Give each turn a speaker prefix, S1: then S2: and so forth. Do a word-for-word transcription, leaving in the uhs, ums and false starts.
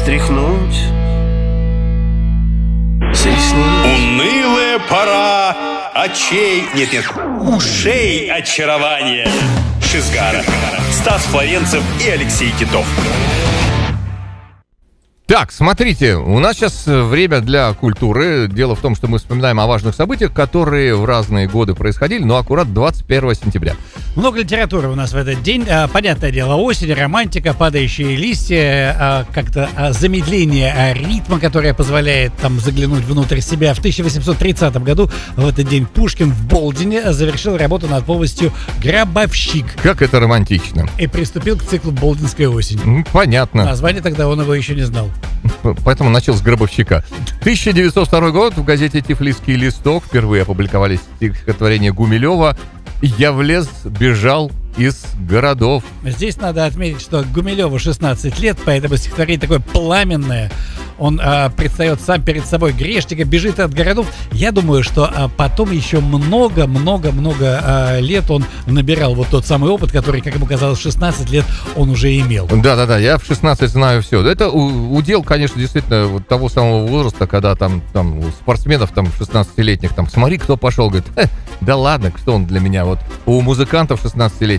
S1: стряхнуть с ресниц.
S2: Унылая пора очей, нет, нет, ушей очарования Шизгара. Стас Флоренцев и Алексей Титов.
S3: Так, смотрите, у нас сейчас время для культуры. Дело в том, что мы вспоминаем о важных событиях, которые в разные годы происходили, но аккурат двадцать первого сентября.
S4: Много литературы у нас в этот день. Понятное дело, осень, романтика, падающие листья, как-то замедление ритма, которое позволяет там заглянуть внутрь себя. В тысяча восемьсот тридцатом году в этот день Пушкин в Болдине завершил работу над повестью «Гробовщик».
S3: Как это романтично.
S4: И приступил к циклу «Болдинская осень».
S3: Понятно.
S4: Название тогда он его еще не знал.
S3: Поэтому начал с «Гробовщика». тысяча девятьсот второй год, в газете «Тифлисский листок» впервые опубликовались стихотворения Гумилева «Я в лес бежал из городов».
S4: Здесь надо отметить, что Гумилеву шестнадцать лет, поэтому стихотворение такое пламенное. Он а, предстает сам перед собой грешника, бежит от городов. Я думаю, что а, потом еще много-много-много а, лет он набирал вот тот самый опыт, который, как ему казалось, в шестнадцать лет он уже имел.
S3: Да-да-да, я в шестнадцать знаю все. Это удел, конечно, действительно вот того самого возраста, когда там, там у спортсменов там шестнадцатилетних, там, смотри, кто пошел, говорит, э, да ладно, кто он для меня. Вот у музыкантов шестнадцатилетних